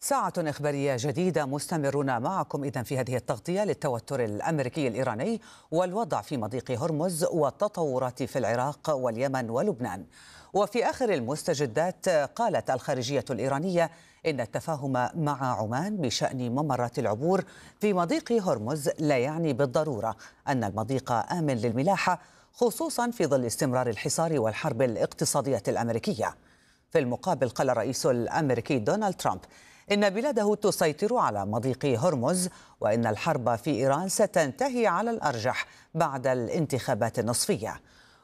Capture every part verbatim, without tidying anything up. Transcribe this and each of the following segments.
ساعة إخبارية جديدة مستمرون معكم إذن في هذه التغطية للتوتر الأمريكي الإيراني والوضع في مضيق هرمز والتطورات في العراق واليمن ولبنان. وفي آخر المستجدات قالت الخارجية الإيرانية إن التفاهم مع عمان بشأن ممرات العبور في مضيق هرمز لا يعني بالضرورة أن المضيق آمن للملاحة، خصوصا في ظل استمرار الحصار والحرب الاقتصادية الأمريكية. في المقابل قال الرئيس الأمريكي دونالد ترامب إن بلاده تسيطر على مضيق هرمز وإن الحرب في إيران ستنتهي على الأرجح بعد الانتخابات النصفية.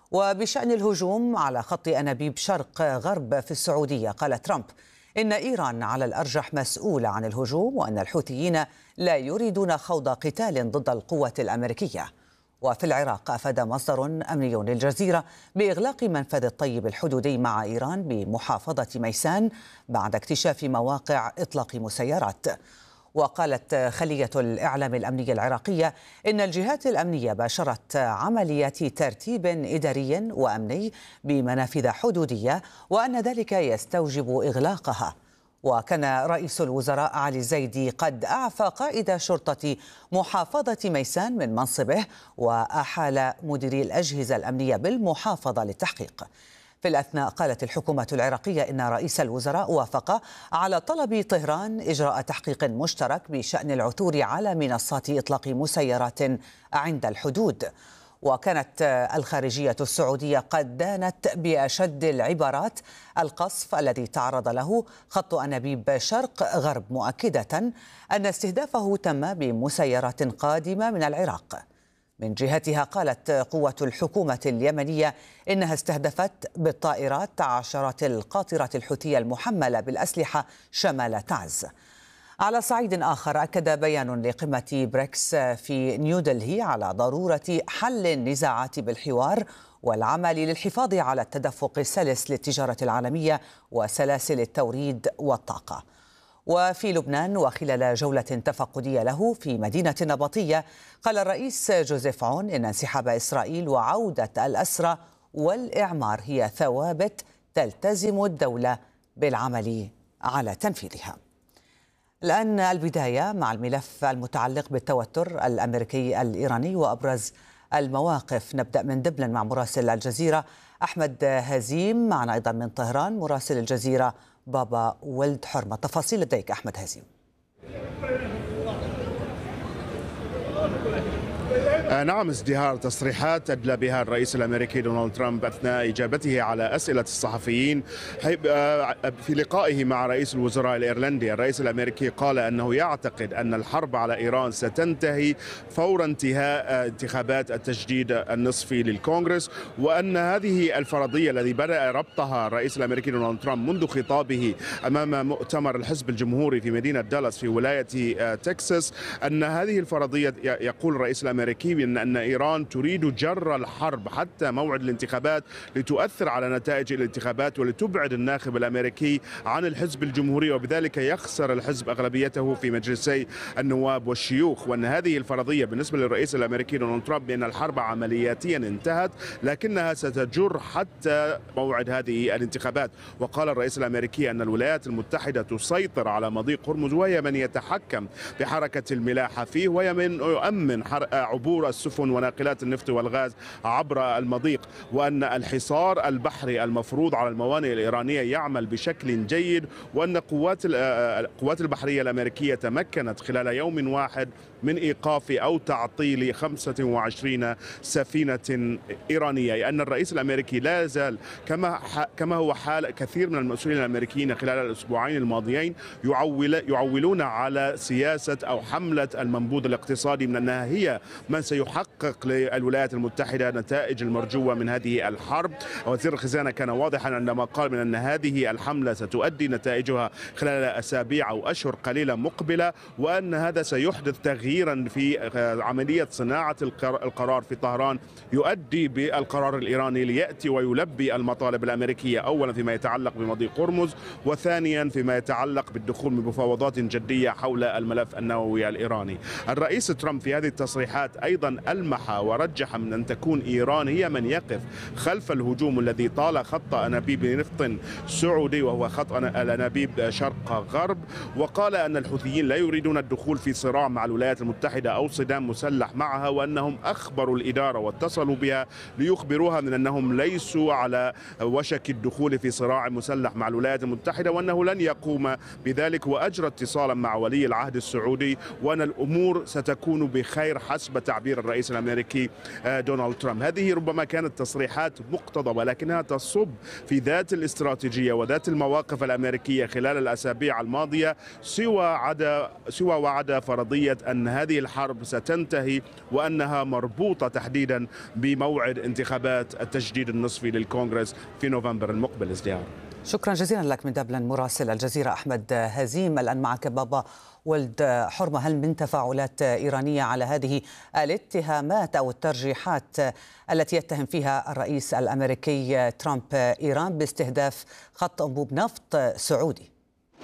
وبشأن الهجوم على خط أنابيب شرق غرب في السعودية قال ترامب إن إيران على الأرجح مسؤولة عن الهجوم وأن الحوثيين لا يريدون خوض قتال ضد القوة الأمريكية. وفي العراق أفاد مصدر أمني للجزيرة بإغلاق منفذ الطيب الحدودي مع إيران بمحافظة ميسان بعد اكتشاف مواقع إطلاق مسيرات. وقالت خلية الإعلام الأمنية العراقية إن الجهات الأمنية باشرت عمليات ترتيب إداري وأمني بمنافذ حدودية وأن ذلك يستوجب إغلاقها. وكان رئيس الوزراء علي زيدي قد أعفى قائد شرطة محافظة ميسان من منصبه وأحال مديري الأجهزة الأمنية بالمحافظة للتحقيق. في الأثناء قالت الحكومة العراقية إن رئيس الوزراء وافق على طلب طهران إجراء تحقيق مشترك بشأن العثور على منصات إطلاق مسيرات عند الحدود. وكانت الخارجية السعودية قد دانت بأشد العبارات القصف الذي تعرض له خط أنابيب شرق غرب، مؤكدة أن استهدافه تم بمسيرات قادمة من العراق. من جهتها قالت قوة الحكومة اليمنية إنها استهدفت بالطائرات عشرات القاطرات الحوثية المحملة بالأسلحة شمال تعز. على صعيد آخر أكد بيان لقمة بريكس في نيودلهي على ضرورة حل النزاعات بالحوار والعمل للحفاظ على التدفق السلس للتجارة العالمية وسلاسل التوريد والطاقة. وفي لبنان وخلال جولة تفقدية له في مدينة النبطية قال الرئيس جوزيف عون إن انسحاب إسرائيل وعودة الأسرى والإعمار هي ثوابت تلتزم الدولة بالعمل على تنفيذها. الآن البداية مع الملف المتعلق بالتوتر الأمريكي الإيراني وأبرز المواقف. نبدأ من دبلن مع مراسل الجزيرة أحمد هزيم، معنا أيضا من طهران مراسل الجزيرة بابا ولد حرمة. تفاصيل لديك أحمد هزيم. نعم، ازدهار تصريحات أدلى بها الرئيس الأمريكي دونالد ترامب أثناء إجابته على أسئلة الصحفيين في لقائه مع رئيس الوزراء الإيرلندي. الرئيس الأمريكي قال أنه يعتقد أن الحرب على إيران ستنتهي فور انتهاء انتخابات التجديد النصفي للكونغرس، وأن هذه الفرضية الذي بدأ ربطها الرئيس الأمريكي دونالد ترامب منذ خطابه أمام مؤتمر الحزب الجمهوري في مدينة دالاس في ولاية تكساس، أن هذه الفرضية يقول الرئيس الأمريكي إن أن إيران تريد جر الحرب حتى موعد الانتخابات لتؤثر على نتائج الانتخابات ولتبعد الناخب الأمريكي عن الحزب الجمهوري، وبذلك يخسر الحزب أغلبيته في مجلسي النواب والشيوخ. وأن هذه الفرضية بالنسبة للرئيس الأمريكي دونالد ترامب بأن الحرب عملياتيا انتهت لكنها ستجر حتى موعد هذه الانتخابات. وقال الرئيس الأمريكي أن الولايات المتحدة تسيطر على مضيق هرمز وهي من يتحكم بحركة الملاحة فيه وهي من يؤمن عبور السفن وناقلات النفط والغاز عبر المضيق، وأن الحصار البحري المفروض على الموانئ الإيرانية يعمل بشكل جيد، وأن قوات القوات البحرية الأمريكية تمكنت خلال يوم واحد من إيقاف أو تعطيل خمسة وعشرين سفينة إيرانية. لأن الرئيس الأمريكي لا يزال كما كما هو حال كثير من المسؤولين الأمريكيين خلال الأسبوعين الماضيين يعول يعولون على سياسة أو حملة المنبوذ الاقتصادي من أنها هي من سيحقق للولايات المتحدة نتائج المرجوة من هذه الحرب. وزير الخزانة كان واضحا عندما قال من أن هذه الحملة ستؤدي نتائجها خلال أسابيع أو أشهر قليلة مقبلة، وأن هذا سيحدث تغيير تغييرا في عملية صناعة القرار في طهران يؤدي بالقرار الإيراني ليأتي ويلبي المطالب الأمريكية، أولا فيما يتعلق بمضيق هرمز، وثانيا فيما يتعلق بالدخول بمفاوضات جدية حول الملف النووي الإيراني. الرئيس ترامب في هذه التصريحات أيضا ألمح ورجح من أن تكون إيران هي من يقف خلف الهجوم الذي طال خط أنابيب نفط سعودي وهو خط الأنابيب شرق غرب، وقال أن الحوثيين لا يريدون الدخول في صراع مع الولايات المتحدة أو صدام مسلح معها، وأنهم أخبروا الإدارة واتصلوا بها ليخبروها من أنهم ليسوا على وشك الدخول في صراع مسلح مع الولايات المتحدة، وأنه لن يقوم بذلك، وأجرى اتصالا مع ولي العهد السعودي وأن الأمور ستكون بخير حسب تعبير الرئيس الأمريكي دونالد ترامب. هذه ربما كانت تصريحات مقتضبة، لكنها تصب في ذات الاستراتيجية وذات المواقف الأمريكية خلال الأسابيع الماضية، سوى عدا سوى وعدا فرضية أن هذه الحرب ستنتهي وأنها مربوطة تحديدا بموعد انتخابات التجديد النصفي للكونغرس في نوفمبر المقبل. ازدهار، شكرا جزيلا لك من دبلن مراسل الجزيرة أحمد هزيم. الآن معك بابا ولد حرمة، هل من تفاعلات إيرانية على هذه الاتهامات أو الترجيحات التي يتهم فيها الرئيس الأمريكي ترامب إيران باستهداف خط أنبوب نفط سعودي؟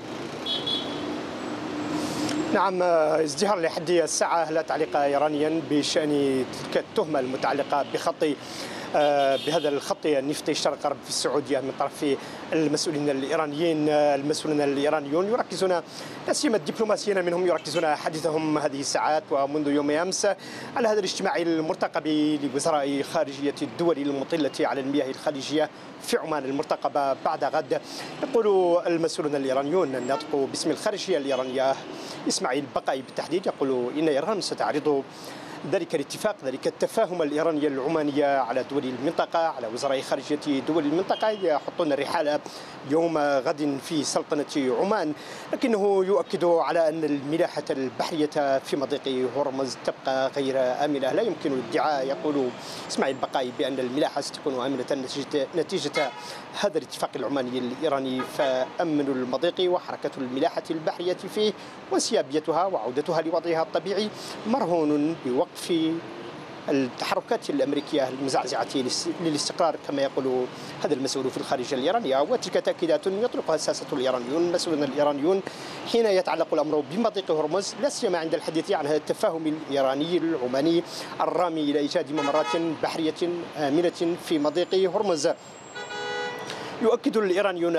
نعم، ازدهار لحد الساعة لا تعليق إيرانيا بشأن تلك التهمة المتعلقة بخط بهذا الخط النفطي شرق غرب في السعودية من طرف المسؤولين الإيرانيين. المسؤولون الإيرانيون يركزون، لا سيما الدبلوماسيين منهم، يركزون حديثهم هذه الساعات ومنذ يوم أمس على هذا الاجتماع المرتقب لوزراء خارجية الدول المطلة على المياه الخليجية في عمان المرتقبة بعد غد. يقول المسؤولون الإيرانيون الناطق باسم الخارجية الإيرانية إسماعيل بقائي بالتحديد، يقول إن إيران ستعرض ذلك الاتفاق، ذلك التفاهم الإيراني العمانية على دول المنطقة، على وزراء خارجية دول المنطقة يحطون الرحال يوم غد في سلطنة عمان، لكنه يؤكد على أن الملاحة البحرية في مضيق هرمز تبقى غير آمنة. لا يمكن الادعاء، يقول إسماعيل بقائي، بأن الملاحة ستكون آمنة نتيجة, نتيجة هذا الاتفاق العماني الإيراني، فأمن المضيق وحركة الملاحة البحرية فيه وانسيابيتها وعودتها لوضعها الطبيعي مرهون بوقف التحركات الأمريكية المزعزعة للاستقرار كما يقول هذا المسؤول في الخارجية الإيرانية. وتلك تأكيدات يطلقها الساسة الإيرانيون المسؤولون الإيرانيون حين يتعلق الأمر بمضيق هرمز، لا سيما عند الحديث عن هذا التفاهم الإيراني العماني الرامي إلى إيجاد ممرات بحرية آمنة في مضيق هرمز. يؤكد الإيرانيون